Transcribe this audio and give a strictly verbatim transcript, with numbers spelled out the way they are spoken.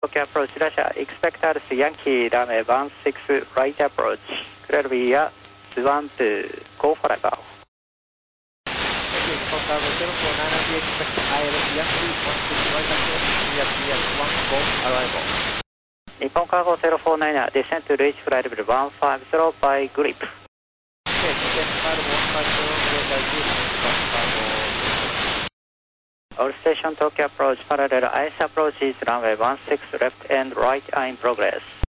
Tokyo approach, Russia, expect us Yankee runway one six right approach, clear via one two, go for about. Yankee Nippon Cargo zero four nine nine, we expect I L S Yankee one six right approach, clear via one, go, arrival. Nippon Cargo zero four nine nine, descend to reach flight level one five zero by grip. Okay, descend flight one five zero, clear by grip, Nippon Cargo. All station Tokyo approach, parallel I S approach is runway one six left and right are in progress.